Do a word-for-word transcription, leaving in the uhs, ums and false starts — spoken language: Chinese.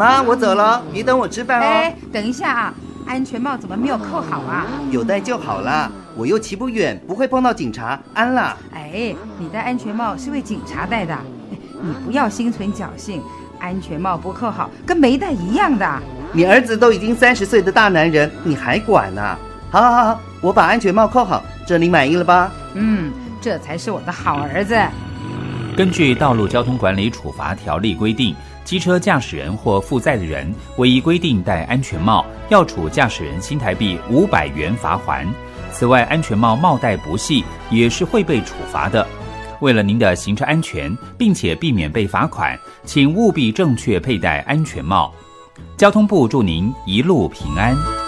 妈，我走了，别等我吃饭哦。 哎，等一下啊，安全帽怎么没有扣好啊？ 有戴就好啦，我又骑不远，不会碰到警察，安啦。 哎，你戴安全帽是为警察戴的，你不要心存侥幸，安全帽不扣好跟没戴一样的。 你儿子都已经三十岁的大男人，你还管啊？好好好，我把安全帽扣好，这你满意了吧？ 嗯，这才是我的好儿子。 根据《道路交通管理处罚条例》规定，机车驾驶人或负载的人违依规定戴安全帽，要处驾驶人新台币五百元罚锾。此外，安全帽帽带不系也是会被处罚的。为了您的行车安全，并且避免被罚款，请务必正确佩戴安全帽。交通部祝您一路平安。